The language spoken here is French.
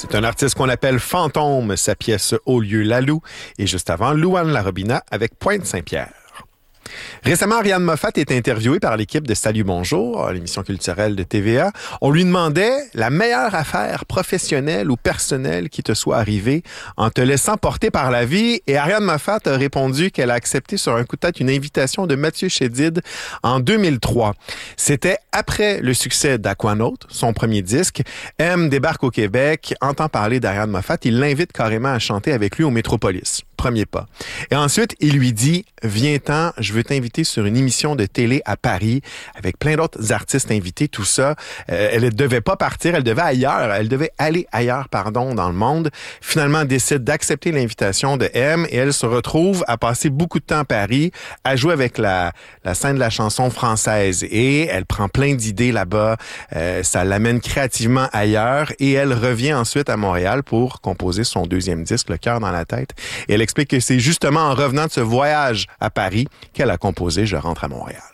C'est un artiste qu'on appelle Fantôme, sa pièce Au lieu Lalou, et juste avant, Louane Larobina avec Pointe-Saint-Pierre. Récemment, Ariane Moffat est interviewée par l'équipe de Salut Bonjour, l'émission culturelle de TVA. On lui demandait la meilleure affaire professionnelle ou personnelle qui te soit arrivée en te laissant porter par la vie. Et Ariane Moffat a répondu qu'elle a accepté sur un coup de tête une invitation de Mathieu Chédid en 2003. C'était après le succès d'Aquanaut, son premier disque. M débarque au Québec, entend parler d'Ariane Moffat. Il l'invite carrément à chanter avec lui au Métropolis. Premier pas. Et ensuite, il lui dit « Viens-t'en, je veux t'inviter sur une émission de télé à Paris avec plein d'autres artistes invités, tout ça. » Elle ne devait pas partir, elle devait aller ailleurs, dans le monde. Finalement, elle décide d'accepter l'invitation de M et elle se retrouve à passer beaucoup de temps à Paris, à jouer avec la scène de la chanson française. Et elle prend plein d'idées là-bas, ça l'amène créativement ailleurs et elle revient ensuite à Montréal pour composer son deuxième disque, Le cœur dans la tête. Et elle explique que c'est justement en revenant de ce voyage à Paris qu'elle a composé Je rentre à Montréal.